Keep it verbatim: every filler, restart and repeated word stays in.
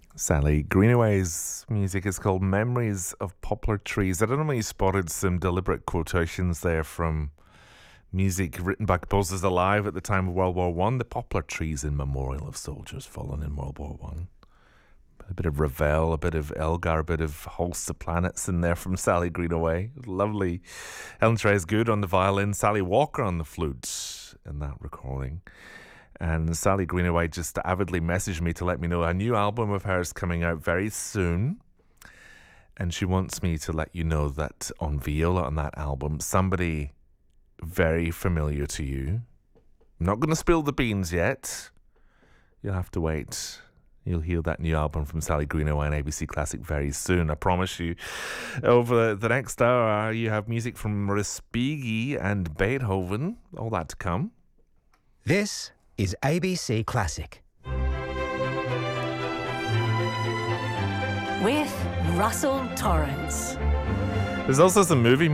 Sally Greenaway's music is called Memories of Poplar Trees. I don't know if you spotted some deliberate quotations there from music written by composers alive at the time of World War One. The poplar trees in memorial of soldiers fallen in World War One. A bit of Ravel, a bit of Elgar, a bit of Holst the Planets in there from Sally Greenaway. Lovely. Ellen Therese Good on the violin, Sally Walker on the flute in that recording. And Sally Greenaway just avidly messaged me to let me know a new album of hers coming out very soon. And she wants me to let you know that on viola on that album, somebody very familiar to you. I'm not going to spill the beans yet. You'll have to wait. You'll hear that new album from Sally Greenaway on A B C Classic very soon, I promise you. Over the next hour, you have music from Respighi and Beethoven. All that to come. This is A B C Classic. With Russell Torrance. There's also some movie